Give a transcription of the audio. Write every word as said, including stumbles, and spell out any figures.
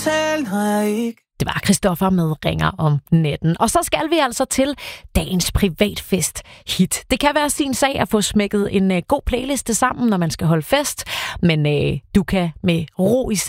Det var Christoffer med Ringer om natten. Og så skal vi altså til dagens privatfest hit. Det kan være sin sag at få smækket en uh, god playliste sammen, når man skal holde fest. Men uh, du kan med ro i